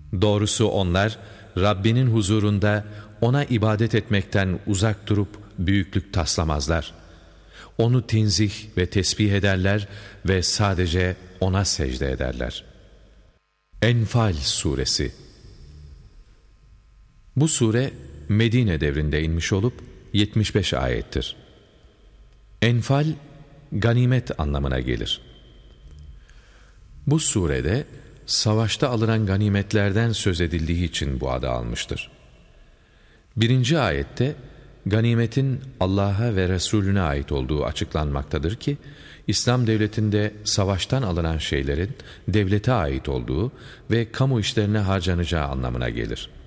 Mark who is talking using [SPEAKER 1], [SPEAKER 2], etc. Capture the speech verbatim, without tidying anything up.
[SPEAKER 1] Doğrusu onlar Rabbinin huzurunda ona ibadet etmekten uzak durup büyüklük taslamazlar. Onu tenzih ve tesbih ederler ve sadece ona secde ederler. Enfal Suresi. Bu sure Medine devrinde inmiş olup yetmiş beş ayettir. Enfal, ganimet anlamına gelir. Bu surede savaşta alınan ganimetlerden söz edildiği için bu adı almıştır. Birinci ayette ganimetin Allah'a ve Resulüne ait olduğu açıklanmaktadır ki, İslam devletinde savaştan alınan şeylerin devlete ait olduğu ve kamu işlerine harcanacağı anlamına gelir.